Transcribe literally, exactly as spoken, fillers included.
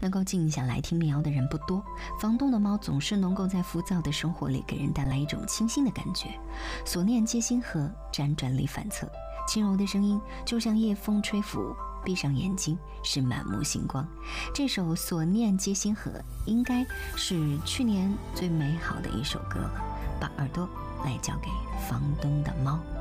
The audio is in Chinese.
能够静下来听民谣的人不多，房东的猫总是能够在浮躁的生活里给人带来一种清新的感觉。所念皆星河，辗转里反侧，轻柔的声音就像夜风吹拂，闭上眼睛是满目星光。这首所念皆星河应该是去年最美好的一首歌了，把耳朵来交给房东的猫。